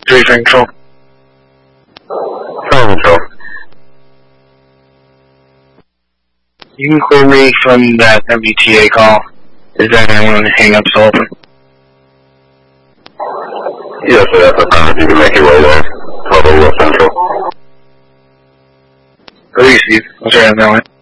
3 Central. Central. You can clear me from that WTA call. Is that anyone hang up open? Yes, sir, that's the time. You can make your way there. 12 Central. Release you. I'll try that way.